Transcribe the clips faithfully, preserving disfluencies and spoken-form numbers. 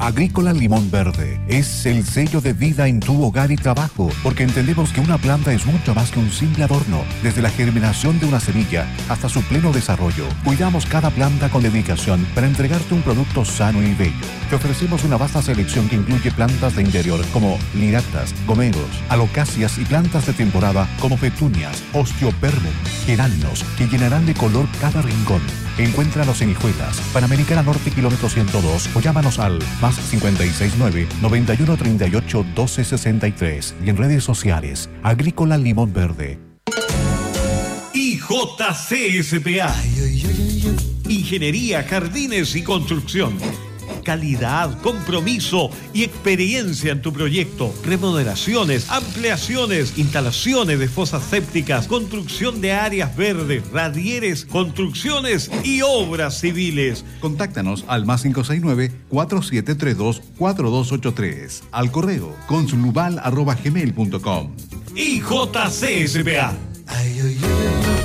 Agrícola Limón Verde es el sello de vida en tu hogar y trabajo, porque entendemos que una planta es mucho más que un simple adorno. Desde la germinación de una semilla hasta su pleno desarrollo, cuidamos cada planta con dedicación para entregarte un producto sano y bello. Te ofrecemos una vasta selección que incluye plantas de interior como liractas, gomeros, alocacias y plantas de temporada como petunias, osteoperbum, geranios, que llenarán de color cada rincón. Encuéntranos en Hijuelas, Panamericana Norte, kilómetro ciento dos, o llámanos al más cincuenta y seis nueve, noventa y uno treinta y ocho, doce sesenta y tres y en redes sociales, Agrícola Limón Verde. I J C S P A. Ingeniería, jardines y construcción. Calidad, compromiso y experiencia en tu proyecto. Remodelaciones, ampliaciones, instalaciones de fosas sépticas, construcción de áreas verdes, radieres, construcciones y obras civiles. Contáctanos al más cinco seis nueve, cuatro siete tres dos, cuatro dos ocho tres. Al correo consulubal arroba gmail punto com. I J C S P A. Ay, ay, ay.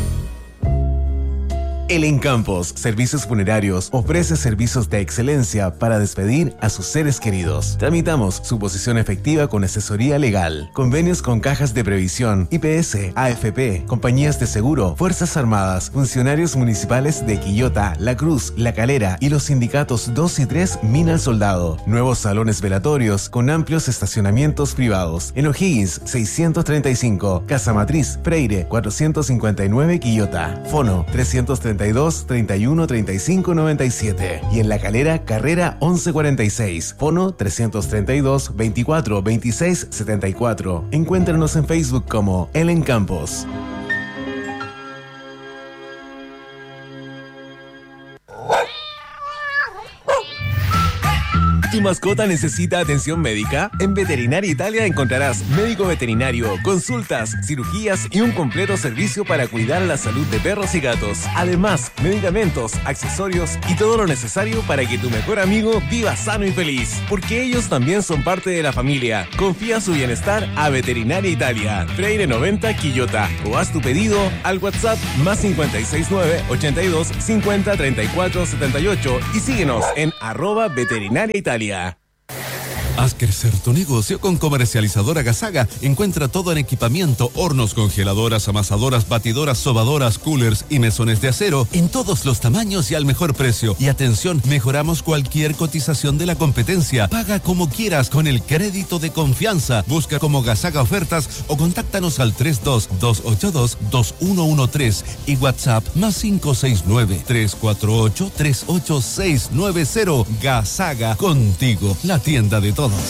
El Encampos Servicios Funerarios ofrece servicios de excelencia para despedir a sus seres queridos. Tramitamos su posición efectiva con asesoría legal, convenios con cajas de previsión, I P S, A F P, compañías de seguro, Fuerzas Armadas, funcionarios municipales de Quillota, La Cruz, La Calera y los sindicatos dos y tres Mina al Soldado. Nuevos salones velatorios con amplios estacionamientos privados. En O'Higgins seiscientos treinta y cinco, Casa Matriz, Freire cuatrocientos cincuenta y nueve, Quillota. Fono trescientos treinta y dos, treinta y uno, treinta y cinco, noventa y siete. Y en La Calera, Carrera once cuarenta y seis. Fono trescientos treinta y dos, veinticuatro, veintiséis, setenta y cuatro. Encuéntranos en Facebook como El Encampos. ¿Tu mascota necesita atención médica? En Veterinaria Italia encontrarás médico veterinario, consultas, cirugías y un completo servicio para cuidar la salud de perros y gatos. Además, medicamentos, accesorios y todo lo necesario para que tu mejor amigo viva sano y feliz. Porque ellos también son parte de la familia. Confía su bienestar a Veterinaria Italia, Freire noventa, Quillota. O haz tu pedido al WhatsApp más cincuenta y seis nueve, ochenta y dos, cincuenta, treinta y cuatro, setenta y ocho y síguenos en arroba Veterinaria Italia. Haz crecer tu negocio con Comercializadora Gasaga. Encuentra todo en equipamiento, hornos, congeladoras, amasadoras, batidoras, sobadoras, coolers y mesones de acero en todos los tamaños y al mejor precio. Y atención, mejoramos cualquier cotización de la competencia. Paga como quieras con el crédito de confianza. Busca como Gasaga Ofertas o contáctanos al tres dos, dos ocho dos, dos uno uno tres y WhatsApp más cinco seis nueve, tres cuatro ocho, tres ocho seis nueve cero. Gasaga, contigo, la tienda de todos.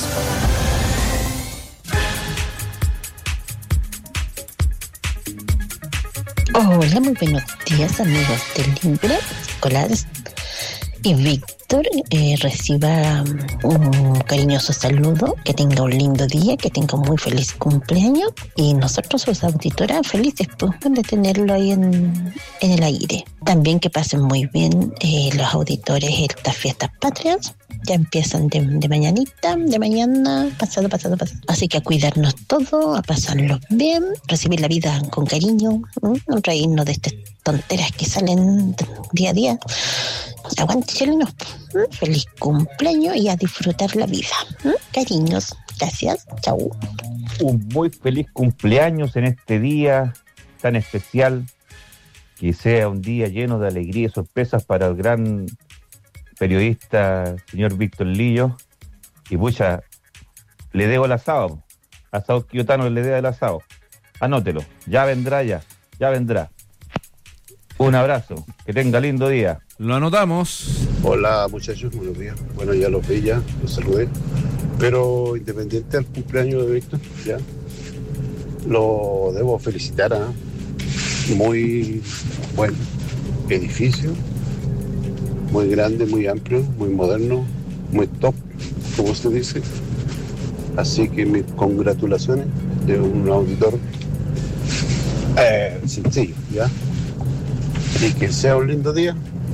Hola, muy buenos días, amigos del Libre, escolares. Y Víctor, eh, reciba un cariñoso saludo, que tenga un lindo día, que tenga un muy feliz cumpleaños. Y nosotros, sus auditoras, felices pues, de tenerlo ahí en, en el aire. También que pasen muy bien eh, los auditores estas fiestas patrias. Ya empiezan de, de mañanita, de mañana, pasado, pasado, pasado. Así que a cuidarnos todo, a pasarlo bien, recibir la vida con cariño, ¿eh? Reírnos de estas tonteras que salen día a día. Aguante, chilenos. ¿Eh? Feliz cumpleaños y a disfrutar la vida. ¿Eh? Cariños. Gracias. Chau. Un muy feliz cumpleaños en este día tan especial. Que sea un día lleno de alegría y sorpresas para el gran periodista, señor Víctor Lillo. Y pucha, le debo el asado. Asado quillotano le debo el asado. Anótelo. Ya vendrá, ya. Ya vendrá. Un abrazo. Que tenga lindo día. Lo anotamos. Hola, muchachos. Buenos días. Bueno, ya los vi, ya. Los saludé. Pero independiente del cumpleaños de Víctor, ya. Lo debo felicitar, ¿eh? Muy buen edificio. Muy grande, muy amplio, muy moderno, muy top, como usted dice. Así que mis congratulaciones de un auditor eh, sencillo, ¿ya? Y que sea un lindo día.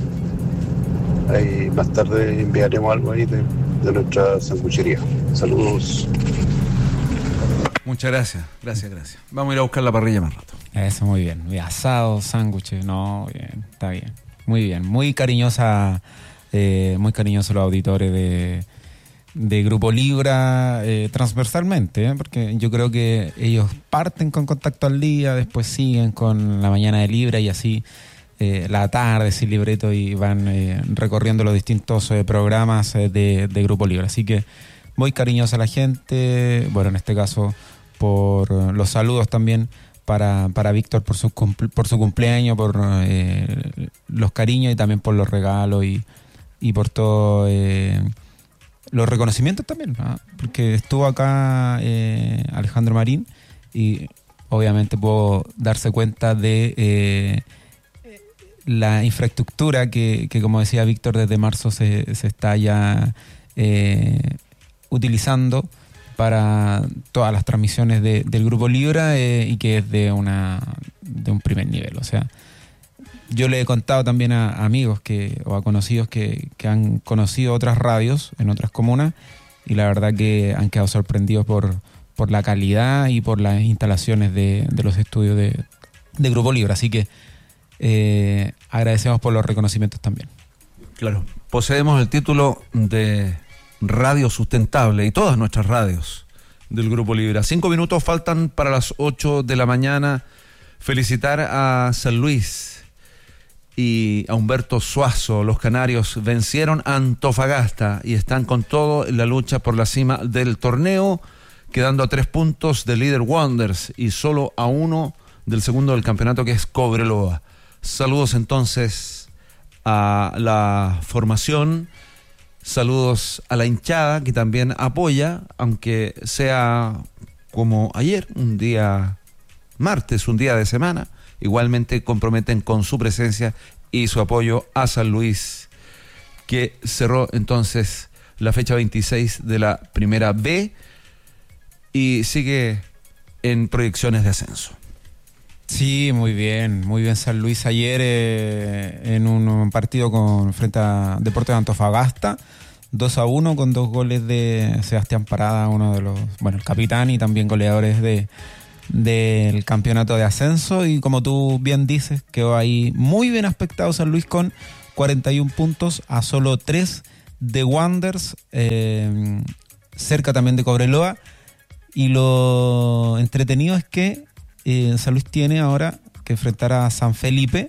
Ahí más tarde enviaremos algo ahí de, de nuestra sanguchería. Saludos. Muchas gracias, gracias, gracias. Vamos a ir a buscar la parrilla más rato. Eso, muy bien. Muy asado, sándwiches, no, bien, está bien. Muy bien, muy cariñosa, eh, muy cariñosos los auditores de, de Grupo Libra eh, transversalmente, ¿eh? Porque yo creo que ellos parten con Contacto al Día, después siguen con La Mañana de Libra y así eh, la tarde sin libreto y van eh, recorriendo los distintos eh, programas eh, de, de Grupo Libra. Así que muy cariñosa a la gente, bueno, en este caso por los saludos también para, para Víctor por su, por su cumpleaños, por eh, los cariños y también por los regalos y, y por todo... Eh, los reconocimientos también, ¿no? Porque estuvo acá eh, Alejandro Marín y obviamente pudo darse cuenta de eh, la infraestructura que, que, como decía Víctor, desde marzo se, se está ya eh, utilizando para todas las transmisiones de, del Grupo Libra eh, y que es de, una, de un primer nivel. O sea, yo le he contado también a, a amigos que, o a conocidos que, que han conocido otras radios en otras comunas y la verdad que han quedado sorprendidos por, por la calidad y por las instalaciones de, de los estudios de, de Grupo Libra. Así que eh, agradecemos por los reconocimientos también. Claro, poseemos el título de Radio Sustentable y todas nuestras radios del Grupo Libra. Cinco minutos faltan para las ocho de la mañana. Felicitar a San Luis y a Humberto Suazo. Los canarios vencieron a Antofagasta y están con todo en la lucha por la cima del torneo, quedando a tres puntos del líder Wanderers y solo a uno del segundo del campeonato, que es Cobreloa. Saludos entonces a la formación, saludos a la hinchada que también apoya, aunque sea como ayer, un día martes, un día de semana. Igualmente comprometen con su presencia y su apoyo a San Luis, que cerró entonces la fecha veintiséis de la Primera B y sigue en proyecciones de ascenso. Sí, muy bien, muy bien San Luis ayer eh, en un partido con frente a Deportes de Antofagasta, dos a uno con dos goles de Sebastián Parada, uno de los, bueno, el capitán y también goleadores de del campeonato de ascenso, y como tú bien dices, quedó ahí muy bien aspectado San Luis con cuarenta y uno puntos a solo tres de Wanderers, eh, cerca también de Cobreloa, y lo entretenido es que eh, San Luis tiene ahora que enfrentar a San Felipe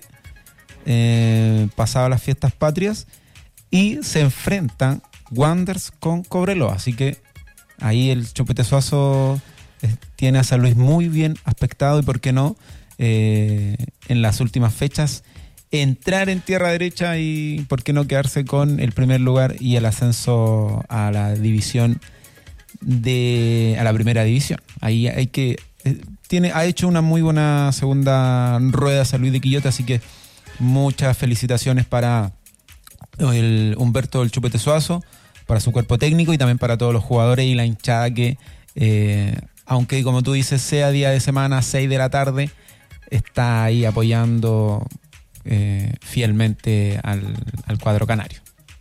eh, pasado las fiestas patrias y se enfrentan Wanderers con Cobreloa, así que ahí el Chupete Suazo tiene a San Luis muy bien aspectado y por qué no eh, en las últimas fechas entrar en tierra derecha y por qué no quedarse con el primer lugar y el ascenso a la división de a la primera división. Ahí hay que eh, tiene ha hecho una muy buena segunda rueda San Luis de Quillota, así que muchas felicitaciones para el Humberto el Chupete Suazo, para su cuerpo técnico y también para todos los jugadores y la hinchada que eh, aunque como tú dices sea día de semana, seis de la tarde, está ahí apoyando eh, fielmente al, al cuadro canario.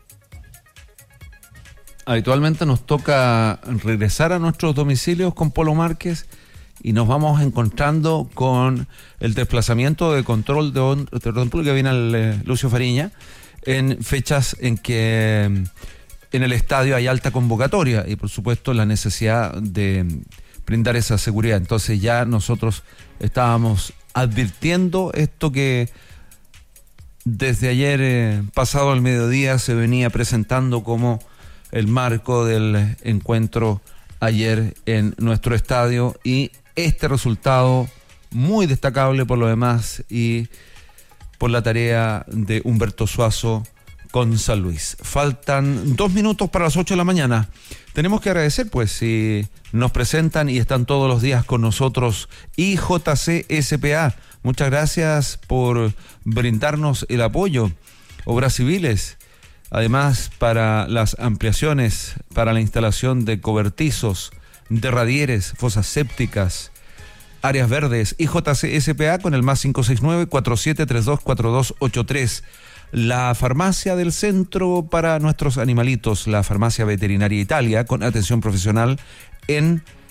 Habitualmente nos toca regresar a nuestros domicilios con Polo Márquez y nos vamos encontrando con el desplazamiento de control de orden público que viene al eh, Lucio Fariña en fechas en que en el estadio hay alta convocatoria y por supuesto la necesidad de brindar esa seguridad. Entonces ya nosotros estábamos advirtiendo esto que desde ayer eh, pasado al mediodía se venía presentando como el marco del encuentro ayer en nuestro estadio y este resultado muy destacable por lo demás y por la tarea de Humberto Suazo con San Luis. Faltan dos minutos para las ocho de la mañana. Tenemos que agradecer, pues, si nos presentan y están todos los días con nosotros I J C S P A. Muchas gracias por brindarnos el apoyo. Obras civiles, además para las ampliaciones, para la instalación de cobertizos, de radieres, fosas sépticas, áreas verdes. I J C S P A con el más cinco seis nueve, cuatro siete tres dos, cuatro dos ocho tres. La farmacia del centro para nuestros animalitos, la farmacia veterinaria Italia, con atención profesional en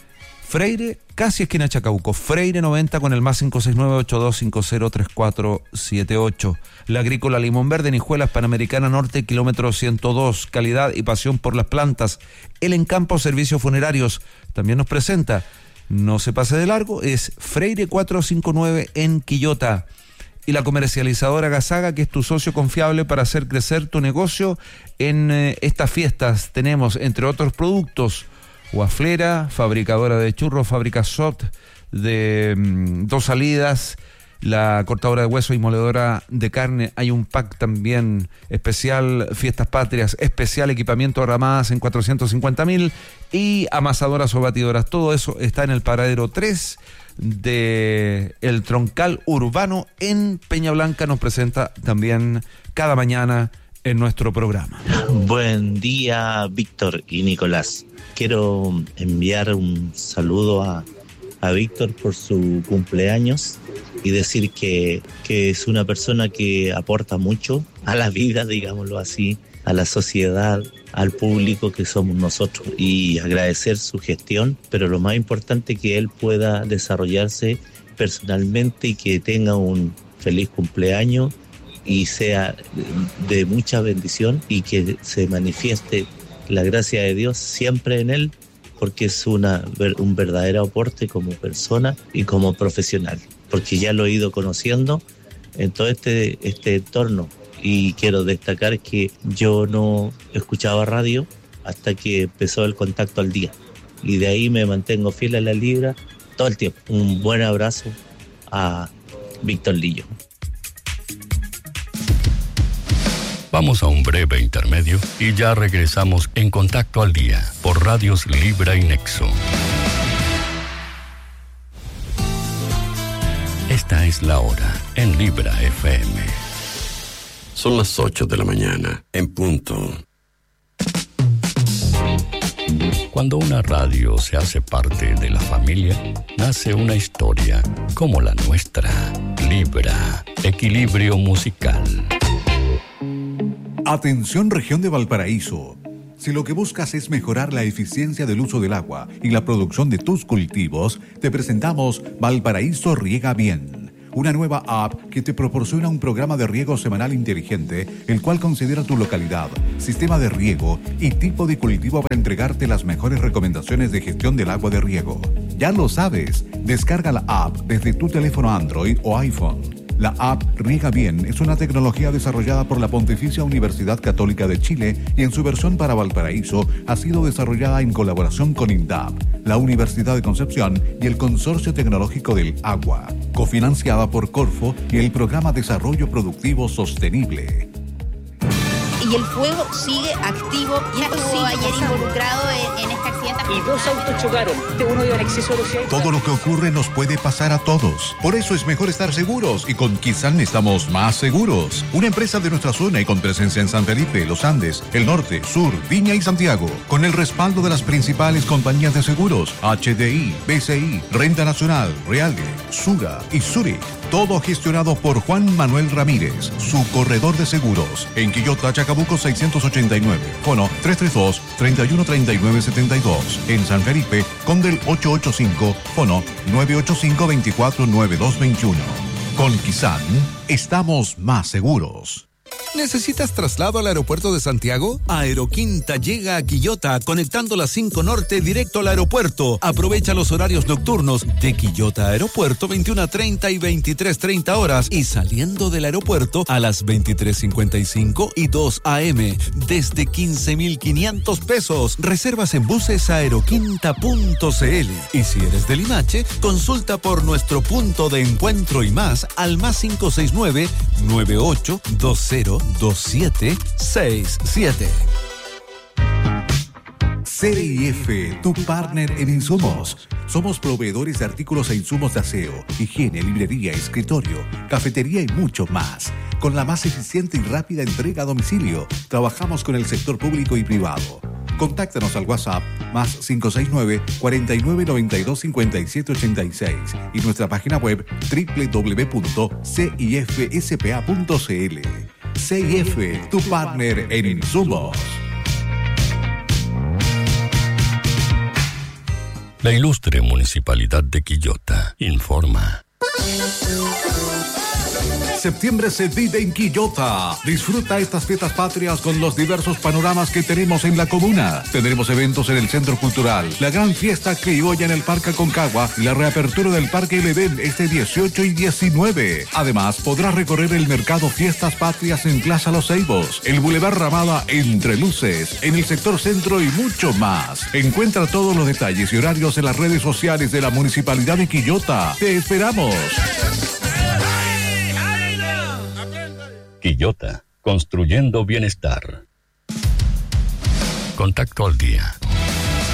Freire, casi esquina Chacabuco. Freire noventa con el más cinco seis nueve, ocho dos cinco cero, tres cuatro siete ocho. La Agrícola Limón Verde, en Hijuelas, Panamericana Norte, kilómetro ciento dos. Calidad y pasión por las plantas. El Encampo Servicios Funerarios también nos presenta. No se pase de largo, es Freire cuatrocientos cincuenta y nueve en Quillota. Y la comercializadora Gasaga, que es tu socio confiable para hacer crecer tu negocio en eh, estas fiestas. Tenemos, entre otros productos, Guaflera, fabricadora de churros, fábrica Sot de mm, dos salidas, la cortadora de hueso y moledora de carne. Hay un pack también especial, Fiestas Patrias, especial equipamiento de ramadas en cuatrocientos cincuenta mil y amasadoras o batidoras. Todo eso está en el paradero tres de El Troncal Urbano en Peña Blanca. Nos presenta también cada mañana en nuestro programa. Buen día, Víctor y Nicolás. Quiero enviar un saludo a, a Víctor por su cumpleaños y decir que, que es una persona que aporta mucho a la vida, digámoslo así, a la sociedad, al público que somos nosotros, y agradecer su gestión, pero lo más importante, que él pueda desarrollarse personalmente y que tenga un feliz cumpleaños y sea de mucha bendición y que se manifieste la gracia de Dios siempre en él, porque es una, un verdadero aporte como persona y como profesional, porque ya lo he ido conociendo en todo este, este entorno. Y quiero destacar que yo no escuchaba radio hasta que empezó el Contacto al Día. Y de ahí me mantengo fiel a la Libra todo el tiempo. Un buen abrazo a Víctor Lillo. Vamos a un breve intermedio y ya regresamos en Contacto al Día por Radios Libra y Nexo. Esta es la hora en Libra F M. Son las ocho de la mañana, en punto. Cuando una radio se hace parte de la familia, nace una historia como la nuestra. Libra, equilibrio musical. Atención, región de Valparaíso. Si lo que buscas es mejorar la eficiencia del uso del agua y la producción de tus cultivos, te presentamos Valparaíso Riega Bien, una nueva app que te proporciona un programa de riego semanal inteligente, el cual considera tu localidad, sistema de riego y tipo de cultivo para entregarte las mejores recomendaciones de gestión del agua de riego. Ya lo sabes, descarga la app desde tu teléfono Android o iPhone. La app Riega Bien es una tecnología desarrollada por la Pontificia Universidad Católica de Chile y en su versión para Valparaíso ha sido desarrollada en colaboración con INDAP, la Universidad de Concepción y el Consorcio Tecnológico del Agua, cofinanciada por Corfo y el Programa Desarrollo Productivo Sostenible. Y el fuego sigue activo. Y estuvo ayer involucrado en, en este accidente. Y dos autos chocaron. Uno iba en exceso de velocidad. Todo lo que ocurre nos puede pasar a todos. Por eso es mejor estar seguros. Y con Kizan estamos más seguros. Una empresa de nuestra zona y con presencia en San Felipe, Los Andes, el Norte, Sur, Viña y Santiago. Con el respaldo de las principales compañías de seguros. H D I, B C I, Renta Nacional, Reale, Sura y Zurich. Todo gestionado por Juan Manuel Ramírez, su corredor de seguros. En Quillota, Chacabuco seiscientos ochenta y nueve. Fono tres tres dos, tres uno tres nueve siete dos. En San Felipe, Condel ochocientos ochenta y cinco. Fono nueve ocho cinco, dos cuatro nueve dos dos uno. Con Kizan, estamos más seguros. ¿Necesitas traslado al aeropuerto de Santiago? Aeroquinta llega a Quillota, conectando la cinco Norte directo al aeropuerto. Aprovecha los horarios nocturnos de Quillota Aeropuerto, veintiuna treinta y veintitrés treinta horas, y saliendo del aeropuerto a las veintitrés cincuenta y cinco y dos a eme, desde quince mil quinientos pesos. Reservas en buses aeroquinta punto cl. Y si eres de Limache, consulta por nuestro punto de encuentro y más al más cinco seis nueve, nueve ocho dos cero dos siete seis siete. C I F, tu partner en insumos. Somos proveedores de artículos e insumos de aseo, higiene, librería, escritorio, cafetería y mucho más. Con la más eficiente y rápida entrega a domicilio, trabajamos con el sector público y privado. Contáctanos al WhatsApp más cinco seis nueve, cuatro nueve nueve dos, cinco siete ocho seis y nuestra página web doble u doble u doble u punto c i f s p a punto c l. C I F, tu partner en insumos. La ilustre Municipalidad de Quillota informa. Septiembre se vive en Quillota. Disfruta estas fiestas patrias con los diversos panoramas que tenemos en la comuna. Tendremos eventos en el Centro Cultural, la gran fiesta criolla en el Parque Aconcagua y la reapertura del Parque El Edén este dieciocho y diecinueve. Además, podrás recorrer el mercado Fiestas Patrias en Plaza Los Ceibos, el Boulevard Ramada Entre Luces, en el sector centro y mucho más. Encuentra todos los detalles y horarios en las redes sociales de la Municipalidad de Quillota. ¡Te esperamos! Quillota, construyendo bienestar. Contacto al día,